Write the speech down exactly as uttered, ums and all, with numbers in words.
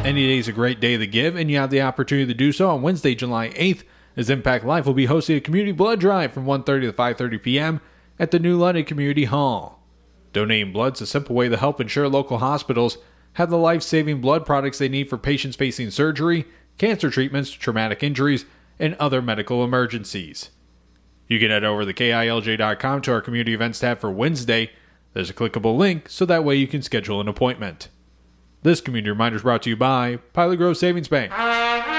Any day is a great day to give, and you have the opportunity to do so on Wednesday, July eighth, as Impact Life will be hosting a community blood drive from one thirty to five thirty p.m. at the New London Community Hall. Donating blood is a simple way to help ensure local hospitals have the life-saving blood products they need for patients facing surgery, cancer treatments, traumatic injuries, and other medical emergencies. You can head over to K I L J dot com to our community events tab for Wednesday. There's a clickable link, so that way you can schedule an appointment. This community reminder is brought to you by Pilot Grove Savings Bank.